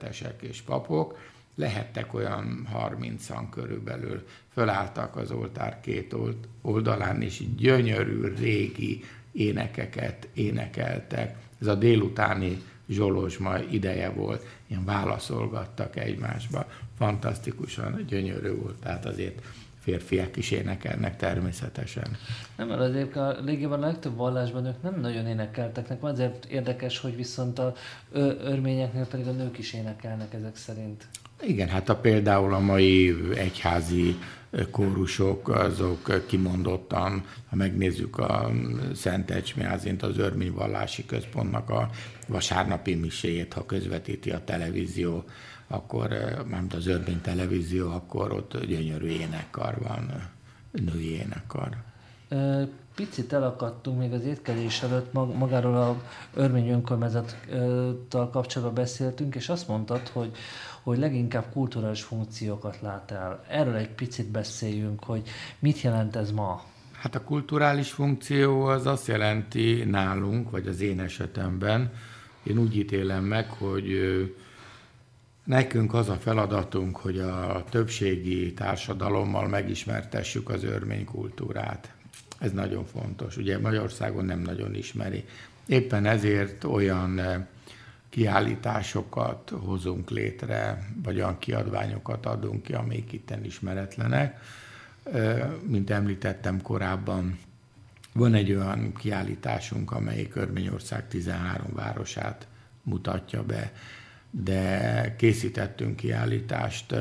szerzetesek és papok, lehettek olyan 30-an körülbelül, fölálltak az oltár két oldalán, és gyönyörű régi énekeket énekeltek. Ez a délutáni zsolozsma ideje volt, ilyen válaszolgattak egymásba, fantasztikusan gyönyörű volt, tehát azért férfiak is énekelnek természetesen. Nem, mert azért a régiben a legtöbb vallásban ők nem nagyon énekeltek, nekem azért érdekes, hogy viszont a örményeknél pedig a nők is énekelnek ezek szerint. Igen, hát például a mai egyházi kórusok, azok kimondottan, ha megnézzük a Szent Ecsmiázint, az örményvallási központnak a vasárnapi miséjét, ha közvetíti a televízió, akkor, mármint az örmény televízió, akkor ott gyönyörű énekkar van, női énekkar. Picit elakadtunk még az étkezés előtt, magáról a örmény önkormányzattal kapcsolatban beszéltünk, és azt mondtad, hogy leginkább kulturális funkciókat lát el. Erről egy picit beszéljünk, hogy mit jelent ez ma? Hát a kulturális funkció az azt jelenti nálunk, vagy az én esetemben, én úgy ítélem meg, hogy nekünk az a feladatunk, hogy a többségi társadalommal megismertessük az örmény kultúrát. Ez nagyon fontos. Ugye Magyarországon nem nagyon ismeri. Éppen ezért olyan kiállításokat hozunk létre, vagy olyan kiadványokat adunk ki, amik itten ismeretlenek. Mint említettem korábban, van egy olyan kiállításunk, amelyik Örményország 13 városát mutatja be, de készítettünk kiállítást.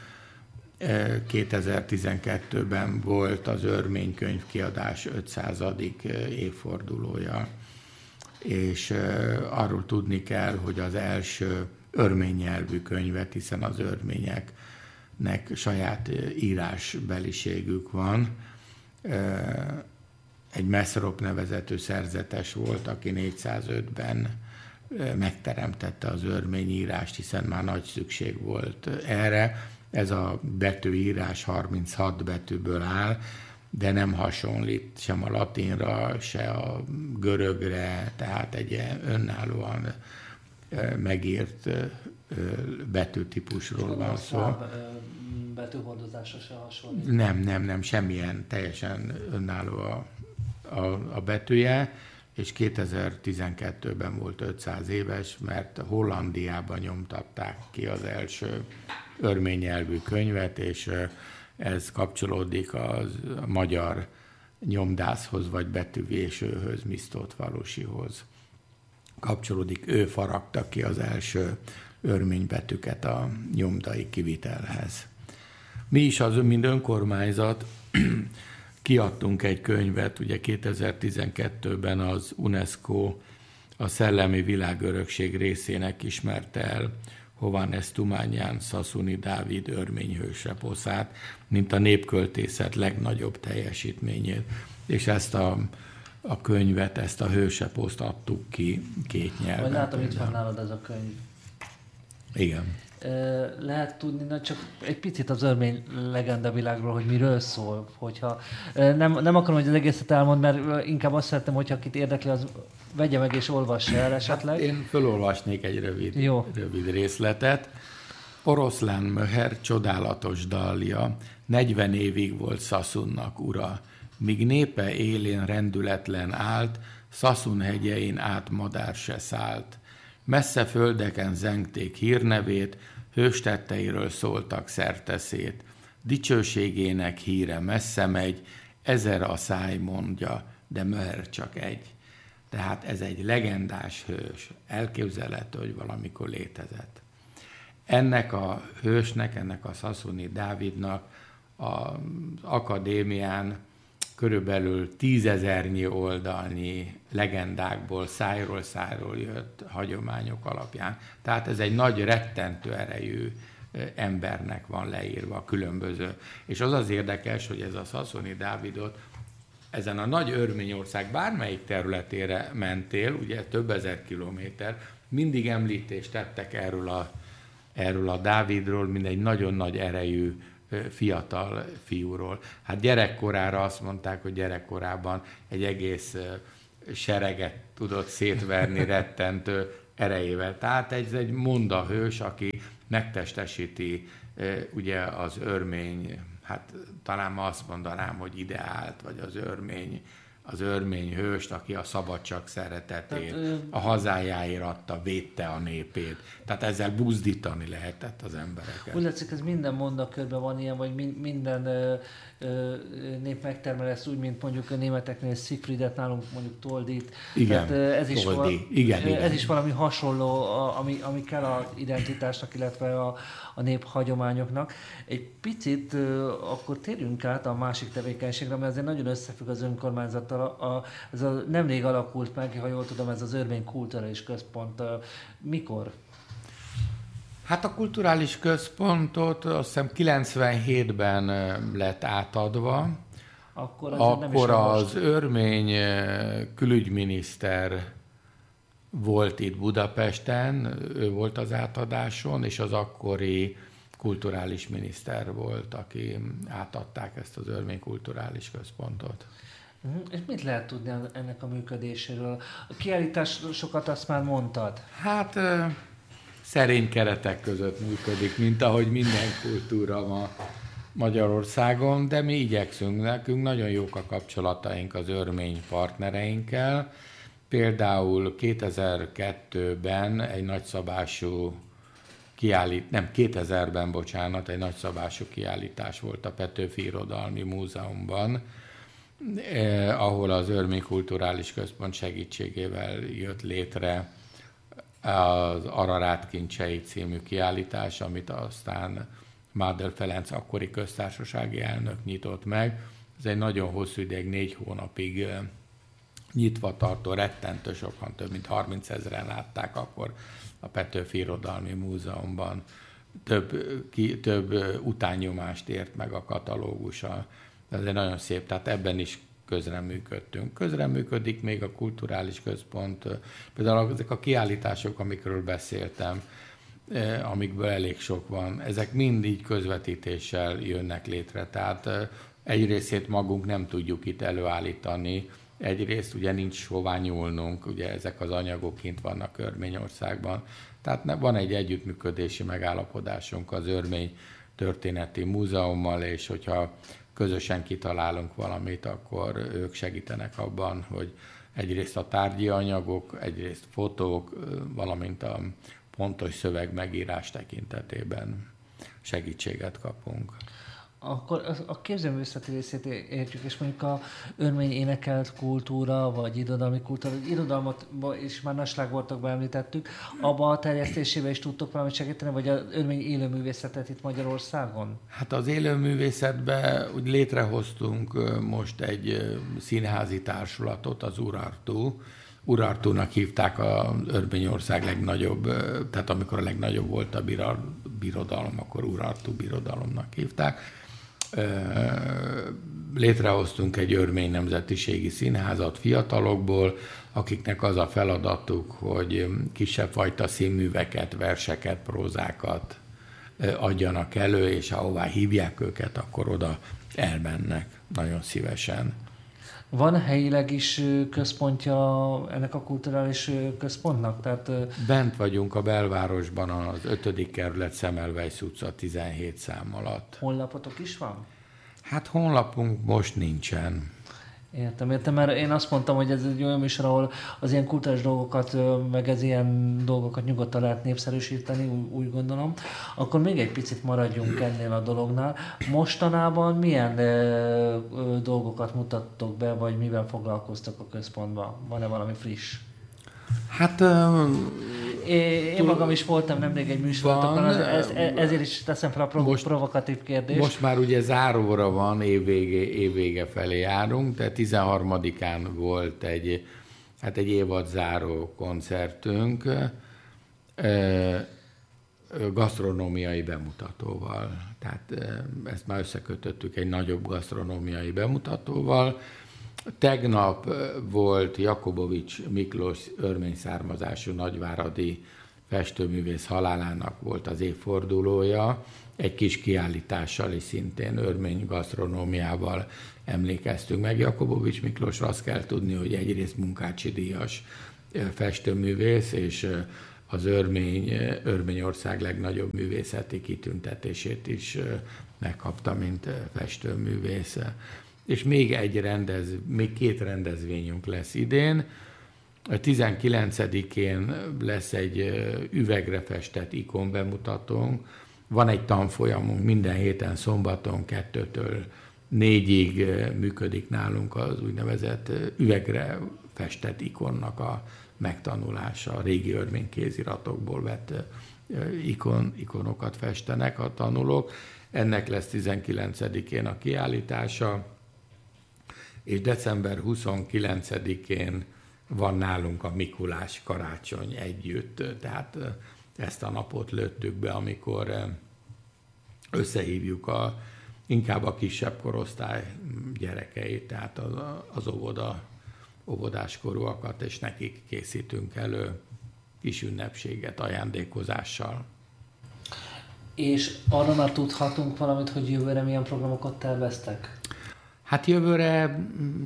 2012-ben volt az örmény könyvkiadás 500. évfordulója, és arról tudni kell, hogy az első örmény nyelvű könyvet, hiszen az örményeknek saját írásbeliségük van. Egy Mesrop nevezetű szerzetes volt, aki 405-ben megteremtette az örmény írást, hiszen már nagy szükség volt erre. Ez a betűírás 36 betűből áll, de nem hasonlít sem a latinra, se a görögre, tehát egy önállóan megírt betűtípusról van szó. Betűhordozásra se hasonlít? Nem, semmilyen, teljesen önálló a betűje, és 2012-ben volt 500 éves, mert Hollandiában nyomtatták ki az első örmény nyelvű könyvet, és ez kapcsolódik a magyar nyomdászhoz, vagy betűvésőhöz, Misztótfalusihoz. Kapcsolódik, ő faragta ki az első örmény betűket a nyomdai kivitelhez. Mi is mint önkormányzat kiadtunk egy könyvet, ugye 2012-ben az UNESCO a Szellemi Világörökség részének ismerte el Hovhannes Tumanyan Szaszuni Dávid örményhőseposzát, mint a népköltészet legnagyobb teljesítményét. És ezt a könyvet, ezt a hőseposzt adtuk ki 2 nyelven. Vagy látom, itt van nálad ez a könyv. Igen. Lehet tudni, csak egy picit az örmény legenda világról, hogy miről szól, hogyha nem akarom, hogy az egészet elmond, mert inkább azt szeretném, hogyha akit érdekli, az vegye meg és olvassa el esetleg. Hát én fölolvasnék egy rövid részletet. Oroszlán Möher csodálatos dalja, 40 évig volt Szaszunnak ura, míg népe élén rendületlen állt, Szaszun hegyein át madár se szállt. Messze földeken zengték hírnevét, hőstetteiről szóltak szerteszét. Dicsőségének híre messze megy, 1000 a száj mondja, de Möher csak egy. Tehát ez egy legendás hős, elképzelhető, hogy valamikor létezett. Ennek a hősnek, ennek a Szaszuni Dávidnak az akadémián körülbelül 10 000 oldalnyi legendákból, szájról jött hagyományok alapján. Tehát ez egy nagy rettentő erejű embernek van leírva különböző. És az az érdekes, hogy ez a Szaszuni Dávidot ezen a nagy Örményország bármelyik területére mentél, ugye több ezer kilométer, mindig említést tettek erről a Dávidról, mint egy nagyon nagy erejű fiatal fiúról. Hát gyerekkorára azt mondták, hogy gyerekkorában egy egész sereget tudott szétverni, rettentő erejével. Tehát ez egy mondahős, aki megtestesíti ugye az örmény, hát talán ma azt mondanám, hogy ideált, vagy az örmény hőst, aki a szabadság szeretetét, a hazájáért adta, védte a népét. Tehát ezzel buzdítani lehetett az embereket. Úgy látszik, ez minden mondakörben van ilyen, vagy minden nép megtermel ezt úgy, mint mondjuk a németeknél Siegfriedet, nálunk mondjuk Toldit. Igen, tehát ez Toldi. Ez is valami hasonló, ami kell az identitásnak, illetve a nép hagyományoknak. Egy picit akkor térjünk át a másik tevékenységre, mert azért nagyon összefügg az önkormányzattal. Ez nemrég alakult meg, ha jól tudom, ez az Örmény Kulturális Központ. Mikor? Hát a kulturális központot azt hiszem 97-ben lett átadva. Akkor az örmény külügyminiszter volt itt Budapesten, ő volt az átadáson, és az akkori kulturális miniszter volt, aki átadták ezt az Örmény Kulturális Központot. És mit lehet tudni ennek a működéséről? A kiállításokat azt már mondtad. Hát szerény keretek között működik, mint ahogy minden kultúra ma Magyarországon, de mi igyekszünk, nekünk nagyon jók a kapcsolataink az örmény partnereinkkel. Például 2002-ben egy nagyszabású 2000-ben, egy nagyszabású kiállítás volt a Petőfi Irodalmi Múzeumban, ahol az Örmény Kulturális Központ segítségével jött létre az Ararát kincsei című kiállítás, amit aztán Mádel Ferenc akkori köztársasági elnök nyitott meg. Ez egy nagyon hosszú ideig, 4 hónapig nyitva tartó, rettentő sokan, több mint 30 000-en látták akkor a Petőfi Irodalmi Múzeumban. Több utányomást ért meg a katalógusa. Ez egy nagyon szép, tehát ebben is közreműködtünk. Közreműködik még a kulturális központ, például ezek a kiállítások, amikről beszéltem, amikből elég sok van, ezek mind így közvetítéssel jönnek létre. Tehát egy részét magunk nem tudjuk itt előállítani, egyrészt ugye nincs hová nyúlnunk, ugye ezek az anyagok kint vannak Örményországban. Tehát van egy együttműködési megállapodásunk az Örmény Történeti Múzeummal, és hogyha közösen kitalálunk valamit, akkor ők segítenek abban, hogy egyrészt a tárgyi anyagok, egyrészt fotók, valamint a pontos szöveg megírás tekintetében segítséget kapunk. Akkor a képzőművészeti részét értjük, és mondjuk a örmény énekelt kultúra, vagy irodalmi kultúra, irodalmat is már nagyságboltokban említettük, abba a terjesztésével is tudtok valamit segíteni, vagy az örmény élőművészetet itt Magyarországon? Hát az élőművészetben úgy létrehoztunk most egy színházi társulatot, az Urartu. Urartunak hívták az Örményország legnagyobb, tehát amikor a legnagyobb volt a birodalom, akkor Urartu birodalomnak hívták. Létrehoztunk egy örmény nemzetiségi színházat fiatalokból, akiknek az a feladatuk, hogy kisebb fajta színműveket, verseket, prózákat adjanak elő, és ahová hívják őket, akkor oda elmennek nagyon szívesen. Van helyileg is központja ennek a kulturális központnak? Tehát... Bent vagyunk a belvárosban, az 5. kerület Semmelweis utca 17 szám alatt. Honlapotok is van? Hát honlapunk most nincsen. Értem, mert én azt mondtam, hogy ez egy olyan műsor, ahol az ilyen kulturális dolgokat, meg ez ilyen dolgokat nyugodtan lehet népszerűsíteni, úgy gondolom. Akkor még egy picit maradjunk ennél a dolognál. Mostanában milyen dolgokat mutattok be, vagy mivel foglalkoztak a központban? Van-e valami friss? Hát... Én magam is voltam nemrég egy műsorotokon, ezért is teszem fel a provokatív kérdést. Most már ugye záróra van, évvége felé járunk, tehát 13-án volt egy évadzáró koncertünk, gasztronómiai bemutatóval. Tehát ezt már összekötöttük egy nagyobb gasztronómiai bemutatóval. Tegnap volt Jakobovics Miklós örmény származású nagyváradi festőművész halálának volt az évfordulója. Egy kis kiállítással és szintén örmény gasztronómiával emlékeztünk meg. Jakobovics Miklós, azt kell tudni, hogy egyrészt Munkácsi díjas festőművész, és az Örményország legnagyobb művészeti kitüntetését is megkapta, mint festőművész. És még két rendezvényünk lesz idén. A 19-én lesz egy üvegre festett ikon bemutatónk. Van egy tanfolyamunk, minden héten szombaton 2-től 4-ig működik nálunk az úgynevezett üvegre festett ikonnak a megtanulása. A régi örmény kéziratokból vett ikonokat festenek a tanulók. Ennek lesz 19-én a kiállítása, és december 29-én van nálunk a Mikulás karácsony együtt. Tehát ezt a napot lőttük be, amikor összehívjuk inkább a kisebb korosztály gyerekeit, tehát az óvodáskorúakat, és nekik készítünk elő kis ünnepséget ajándékozással. És arra már tudhatunk valamit, hogy jövőre milyen programokat terveztek? Hát jövőre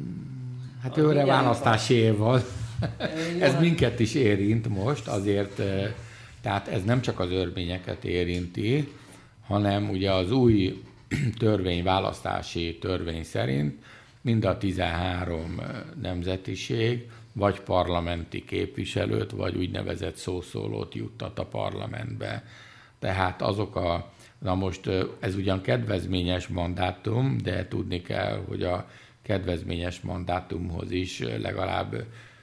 választási év van. Ez minket is érint most, azért, tehát ez nem csak az örményeket érinti, hanem ugye az új választási törvény szerint mind a 13 nemzetiség vagy parlamenti képviselőt, vagy úgynevezett szószólót juttat a parlamentbe. Tehát na most ez ugyan kedvezményes mandátum, de tudni kell, hogy a kedvezményes mandátumhoz is legalább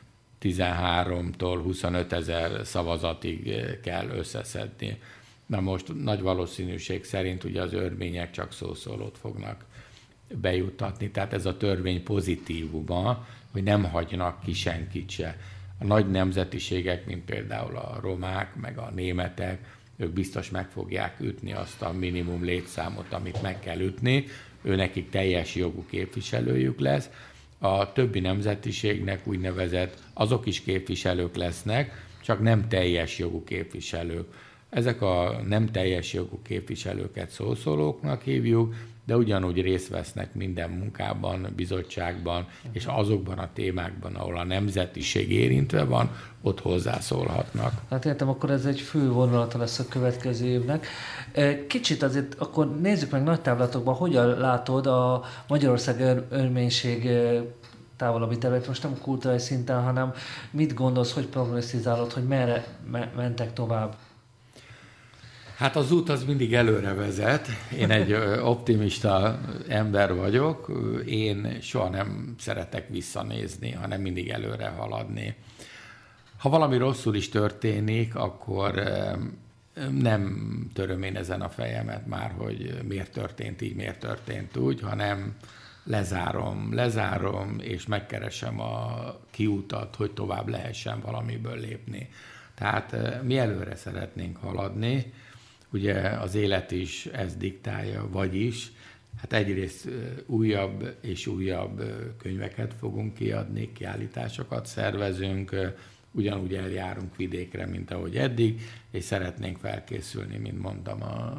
13-tól 25 000 szavazatig kell összeszedni. Na most nagy valószínűség szerint ugye az örmények csak szószólót fognak bejuttatni, tehát ez a törvény pozitívuma, hogy nem hagynak ki senkit se. A nagy nemzetiségek, mint például a romák, meg a németek, ők biztos meg fogják ütni azt a minimum létszámot, amit meg kell ütni, nekik teljes jogú képviselőjük lesz. A többi nemzetiségnek úgynevezett, azok is képviselők lesznek, csak nem teljes jogú képviselők. Ezek a nem teljes jogú képviselőket szószólóknak hívjuk, de ugyanúgy részt vesznek minden munkában, bizottságban, és azokban a témákban, ahol a nemzetiség érintve van, ott hozzászólhatnak. Hát értem, akkor ez egy fő vonulata lesz a következő évnek. Kicsit azért akkor nézzük meg nagy távlatokban, hogyan látod a Magyarország örménység távolabbi terület, most nem kulturális szinten, hanem mit gondolsz, hogy prognosztizálod, hogy merre mentek tovább? Hát az út az mindig előre vezet. Én egy optimista ember vagyok. Én soha nem szeretek visszanézni, hanem mindig előre haladni. Ha valami rosszul is történik, akkor nem töröm én ezen a fejemet már, hogy miért történt így, miért történt úgy, hanem lezárom, és megkeresem a kiutat, hogy tovább lehessen valamiből lépni. Tehát mi előre szeretnénk haladni, ugye az élet is ezt diktálja, vagyis hát egyrészt újabb és újabb könyveket fogunk kiadni, kiállításokat szervezünk, ugyanúgy eljárunk vidékre, mint ahogy eddig, és szeretnénk felkészülni, mint mondtam,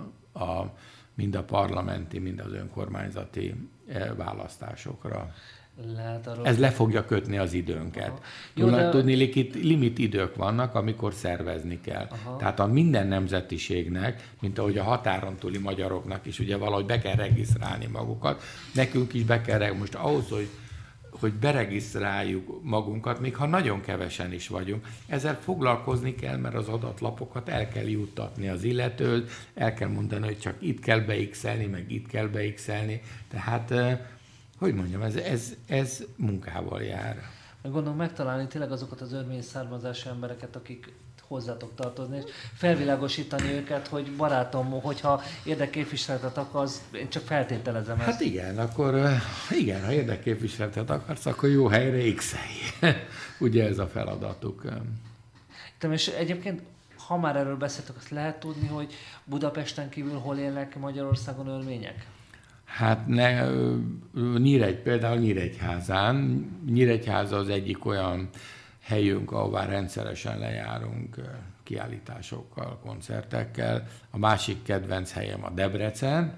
mind a parlamenti, mind az önkormányzati választásokra. Ez le fogja kötni az időnket. Tudni, limit idők vannak, amikor szervezni kell. Aha. Tehát a minden nemzetiségnek, mint ahogy a határon túli magyaroknak is, ugye valahogy be kell regisztrálni magukat, nekünk is be kell, most ahhoz, hogy beregisztráljuk magunkat, még ha nagyon kevesen is vagyunk, ezzel foglalkozni kell, mert az adatlapokat el kell juttatni az illetőt, el kell mondani, hogy csak itt kell beixelni, meg itt kell beixelni, tehát hogy mondjam, ez munkával jár. Gondolom megtalálni tényleg azokat az örmény származású embereket, akik hozzátok tartozni, és felvilágosítani őket, hogy barátom, hogyha érdekképviseletet akarsz, én csak feltételezem ezt. Hát igen, ha érdekképviseletet akarsz, akkor jó helyre x-elj. Ugye ez a feladatuk. És egyébként, ha már erről beszéltek, azt lehet tudni, hogy Budapesten kívül hol élnek Magyarországon örmények? Hát például Nyíregyházán. Nyíregyháza az egyik olyan helyünk, ahová rendszeresen lejárunk kiállításokkal, koncertekkel. A másik kedvenc helyem a Debrecen,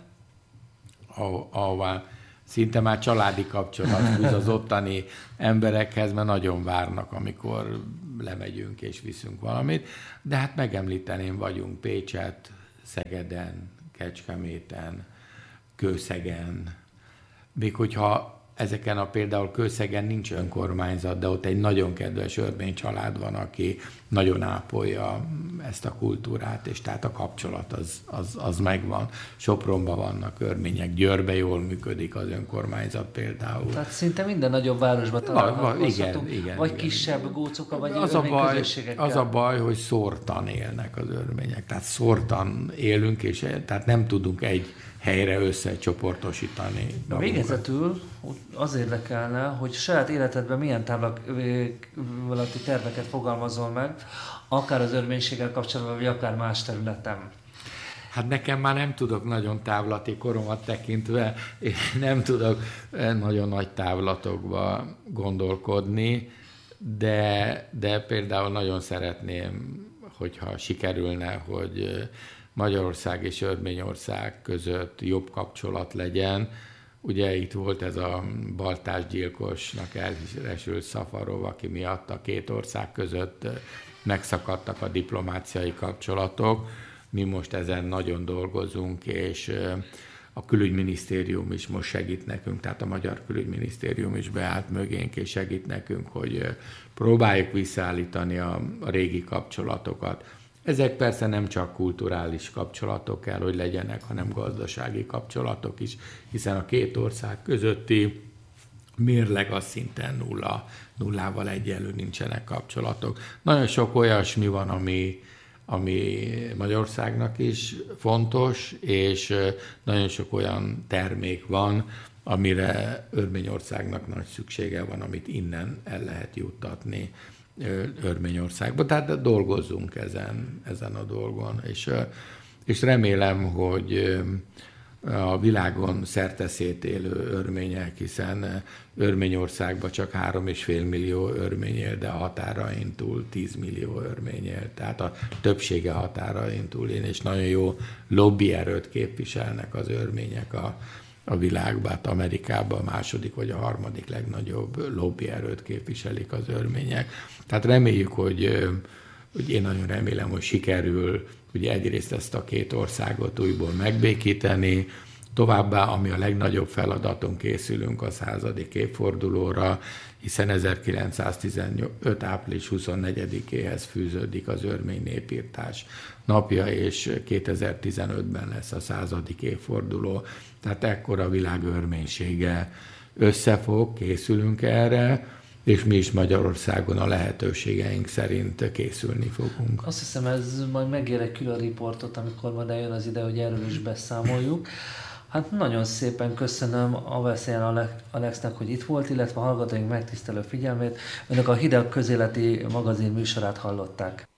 ahová szinte már családi kapcsolat fűz az ottani emberekhez, mert nagyon várnak, amikor lemegyünk és viszünk valamit, de hát megemlíteném, vagyunk Pécset, Szegeden, Kecskeméten, Kőszegen, még hogyha ezeken például Kőszegen nincs önkormányzat, de ott egy nagyon kedves örmény család van, aki nagyon ápolja ezt a kultúrát, és tehát a kapcsolat az megvan. Sopronban vannak örmények, Győrbe jól működik az önkormányzat például. Tehát szinte minden nagyobb városban találkozhatunk, vagy kisebb gócokkal, vagy örményközösségekkel. Az a baj, hogy szórtan élnek az örmények. Tehát szórtan élünk, és tehát nem tudunk egy helyre összecsoportosítani. Végezetül az érdekelne, hogy saját életedben milyen távlati terveket fogalmazol meg, akár az örménységgel kapcsolatban, vagy akár más területen. Hát nekem már nem tudok nagyon távlati koromat tekintve, én nem tudok nagyon nagy távlatokba gondolkodni, de például nagyon szeretném, hogyha sikerülne, hogy Magyarország és Örményország között jobb kapcsolat legyen. Ugye itt volt ez a baltásgyilkosnak elhíresült Szafarov, aki miatt a két ország között megszakadtak a diplomáciai kapcsolatok. Mi most ezen nagyon dolgozunk, és a külügyminisztérium is most segít nekünk, tehát a magyar külügyminisztérium is beállt mögénk, és segít nekünk, hogy próbáljuk visszaállítani a régi kapcsolatokat. Ezek persze nem csak kulturális kapcsolatok kell, hogy legyenek, hanem gazdasági kapcsolatok is, hiszen a két ország közötti mérleg az szinten nullával egyenlő, nincsenek kapcsolatok. Nagyon sok olyasmi van, ami Magyarországnak is fontos, és nagyon sok olyan termék van, amire Örményországnak nagy szüksége van, amit innen el lehet juttatni Örményországba. Tehát dolgozzunk ezen a dolgon, és remélem, hogy a világon szerteszét élő örmények, hiszen Örményországban csak 3,5 millió örmény él, de a határain túl 10 millió örmény él. Tehát a többsége határain túl él, és nagyon jó lobbyerőt képviselnek az örmények a világban, hát Amerikában a második vagy a harmadik legnagyobb lobbyerőt képviselik az örmények. Tehát reméljük, hogy én nagyon remélem, hogy sikerül ugye egyrészt ezt a két országot újból megbékíteni, továbbá, ami a legnagyobb feladaton készülünk a 100. évfordulóra, hiszen 1915. április 24-éhez fűződik az örmény népirtás napja, és 2015-ben lesz a 100. évforduló. Tehát ekkor a világ örménysége összefog, készülünk erre, és mi is Magyarországon a lehetőségeink szerint készülni fogunk. Azt hiszem, ez majd megér egy külön riportot, amikor majd eljön az ide, hogy erről is beszámoljuk. Hát nagyon szépen köszönöm Aveszian Alexnek, hogy itt volt, illetve a hallgatóink megtisztelő figyelmét. Önök a Hideg Közéleti magazin műsorát hallották.